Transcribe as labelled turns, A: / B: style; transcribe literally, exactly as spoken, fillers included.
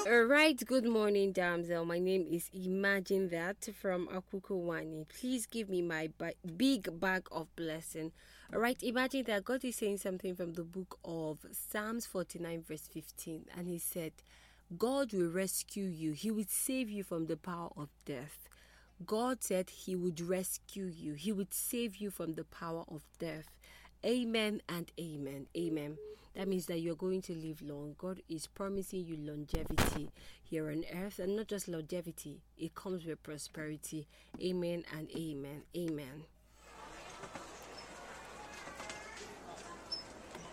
A: All right, good morning, damsel. My name is Imagine That from Akukowani. Please give me my ba- big bag of blessing. All right, imagine that God is saying something from the book of Psalms forty-nine, verse fifteen, and He said, God will rescue you, He will save you from the power of death. God said He would rescue you, He would save you from the power of death. Amen and amen. Amen. That means that you're going to live long. God is promising you longevity here on earth, and not just longevity, it comes with prosperity. Amen and amen. Amen.